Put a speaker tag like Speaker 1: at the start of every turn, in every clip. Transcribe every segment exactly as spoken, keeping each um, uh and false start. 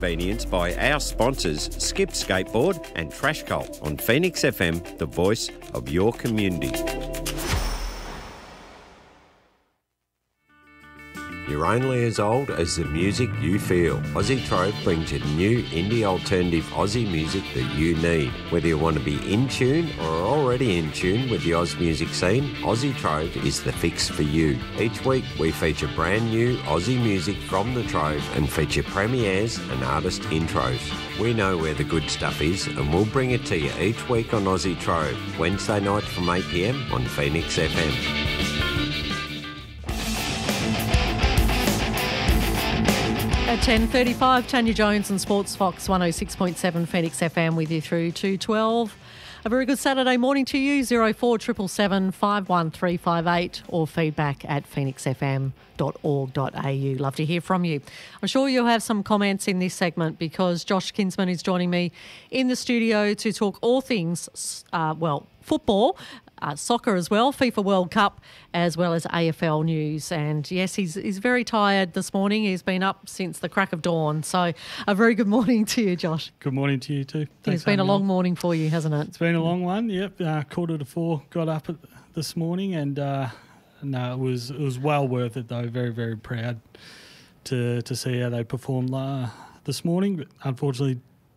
Speaker 1: Convenience by our sponsors Skip Skateboard and Trash Cult on Phoenix F M, the voice of your community. You're only as old as the music you feel. Aussie Trove brings you new indie alternative Aussie music that you need. Whether you want to be in tune or are already in tune with the Oz music scene, Aussie Trove is the fix for you. Each week we feature brand new Aussie music from the Trove and feature premieres and artist intros. We know where the good stuff is and we'll bring it to you each week on Aussie Trove, Wednesday night from eight p m on Phoenix F M.
Speaker 2: At ten thirty-five, Tanya Jones and Sports Fox one oh six point seven Phoenix F M with you through to twelve. A very good Saturday morning to you, zero four seven seven five one three five eight or feedback at phoenix f m dot org dot a u. Love to hear from you. I'm sure you'll have some comments in this segment because Josh Kinsman is joining me in the studio to talk all things, uh, well, football, Uh, soccer as well, FIFA World Cup, as well as A F L news. And yes, he's he's very tired this morning. He's been up since the crack of dawn. So a very good morning to you, Josh.
Speaker 3: Good morning to you too. Thanks.
Speaker 2: It's been a long on. morning for you, hasn't it?
Speaker 3: It's been a long one, yep. Uh, quarter to four, got up at this morning and uh, no, it was it was well worth it though. Very, very proud to to see how they performed uh, this morning. But unfortunately,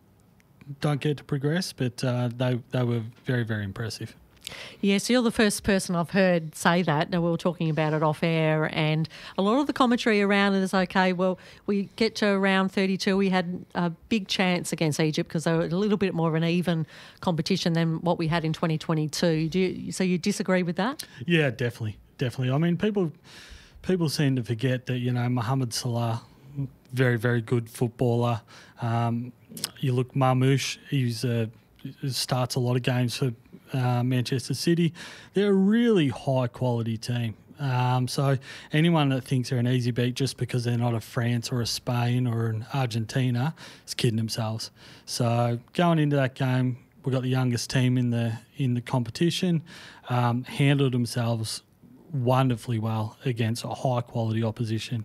Speaker 3: don't get to progress, but uh, they, they were very, very impressive.
Speaker 2: Yes, you're the first person I've heard say that. Now, we were talking about it off air, and a lot of the commentary around it is, okay, well, we get to around thirty-two, we had a big chance against Egypt because they were a little bit more of an even competition than what we had in twenty twenty-two. Do you, so you disagree with that?
Speaker 3: Yeah, definitely, definitely. I mean, people people seem to forget that, you know, Mohamed Salah, very, very good footballer. Um, you look, Marmoush, he's uh, starts a lot of games for Uh, Manchester City. They're a really high quality team. Um, so anyone that thinks they're an easy beat just because they're not a France or a Spain or an Argentina is kidding themselves. So going into that game, we got the youngest team in the in the competition, um, handled themselves wonderfully well against a high quality opposition.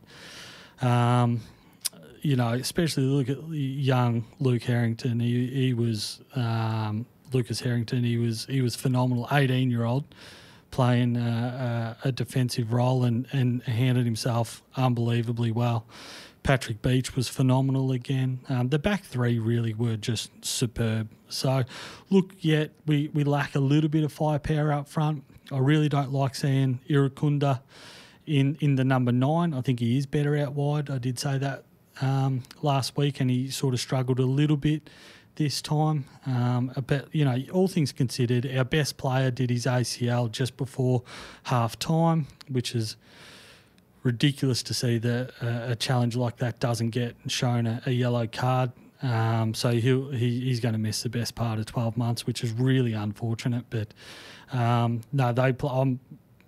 Speaker 3: Um, you know, especially look at young Luke Harrington. He, he was. Um, Lucas Harrington, he was he was phenomenal, eighteen-year-old, playing uh, uh, a defensive role and, and handled himself unbelievably well. Patrick Beach was phenomenal again. Um, the back three really were just superb. So, look, yet we, we lack a little bit of firepower up front. I really don't like seeing Irukunda in, in the number nine. I think he is better out wide. I did say that um, last week, and he sort of struggled a little bit this time. Um, but, you know, all things considered, our best player did his A C L just before half time, which is ridiculous to see that uh, a challenge like that doesn't get shown a, a yellow card. Um, so he'll, he he's going to miss the best part of twelve months, which is really unfortunate. But um, no, they play. Um,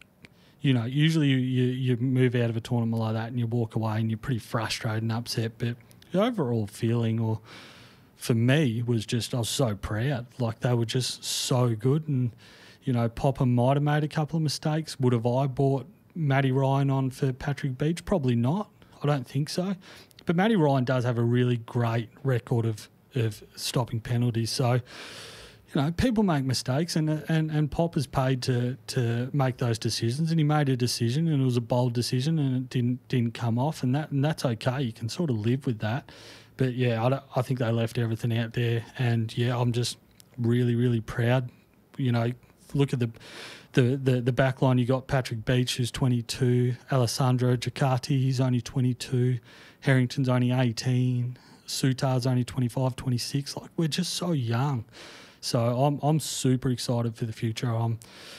Speaker 3: you know, usually you, you you move out of a tournament like that and you walk away and you're pretty frustrated and upset. But the overall feeling, or for me, was just I was so proud. Like they were just so good. And you know, Popper might have made a couple of mistakes. Would have I bought Matty Ryan on for Patrick Beach? Probably not. I don't think so. But Matty Ryan does have a really great record of, of stopping penalties. So, you know, people make mistakes, and and and Popper's paid to to make those decisions, and he made a decision, and it was a bold decision, and it didn't didn't come off, and that and that's okay. You can sort of live with that. But yeah, I, don't, I think they left everything out there, and yeah, I'm just really really proud. You know, look at the. The, the the back line, you got Patrick Beach, who's twenty-two, Alessandro Giacatti, he's only twenty-two, Harrington's only eighteen, Sutar's only twenty-five, twenty-six. Like, we're just so young. So I'm I'm super excited for the future. I'm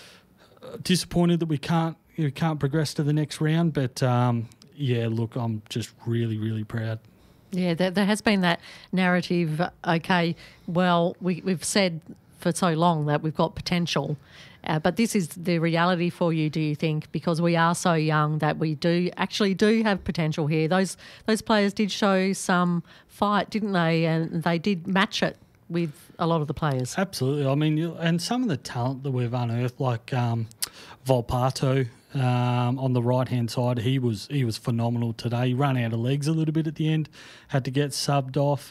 Speaker 3: disappointed that we can't we can't progress to the next round, but um, yeah, look, I'm just really, really proud.
Speaker 2: Yeah, there, there has been that narrative, okay, well, we, we've said for so long that we've got potential. Uh, but this is the reality for you, do you think? Because we are so young that we do actually do have potential here. Those those players did show some fight, didn't they? And they did match it with a lot of the players.
Speaker 3: Absolutely. I mean, and some of the talent that we've unearthed, like um, Volpato, um, on the right hand side. He was he was phenomenal today. He ran out of legs a little bit at the end, had to get subbed off.